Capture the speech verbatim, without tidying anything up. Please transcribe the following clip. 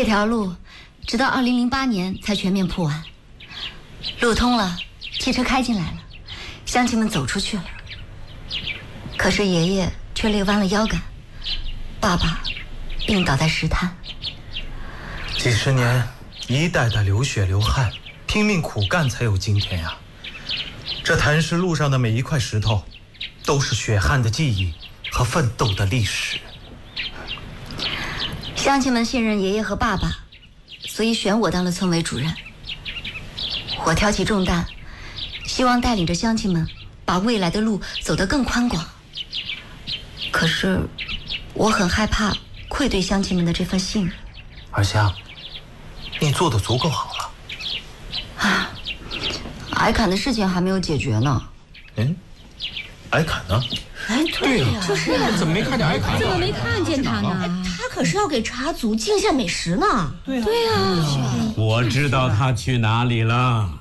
这条路直到二零零八年才全面铺完，路通了，汽车开进来了，乡亲们走出去了。可是爷爷却累弯了腰杆，爸爸病倒在石滩。 几十年，一代代流血流汗，拼命苦干才有今天呀。这坛石路上的每一块石头，都是血汗的记忆和奋斗的历史。 乡亲们信任爷爷和爸爸，所以选我当了村委主任。我挑起重担，希望带领着乡亲们把未来的路走得更宽广。可是我很害怕愧对乡亲们的这份信任。 二香，你做得足够好了。 啊，矮坎的事情还没有解决呢。 嗯，矮坎呢？ 哎，对呀， 就是啊，怎么没看见矮坎？ 怎么没看见他呢？他可是要给茶族敬献美食呢。 对呀， 对呀。 我知道他去哪里了。